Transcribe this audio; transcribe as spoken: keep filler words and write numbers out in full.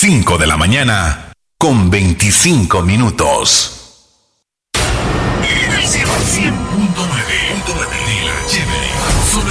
cinco de la mañana con veinticinco minutos. cien punto nueve.